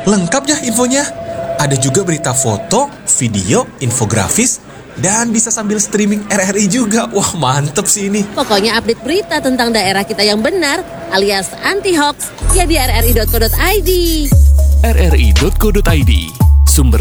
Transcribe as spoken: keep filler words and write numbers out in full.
Lengkap ya infonya. Ada juga berita foto, video, infografis, dan bisa sambil streaming R R I juga. Wah, mantep sih ini. Pokoknya update berita tentang daerah kita yang benar alias anti-hoax ya di r r i dot co dot i d. r r i dot co dot i d, sumber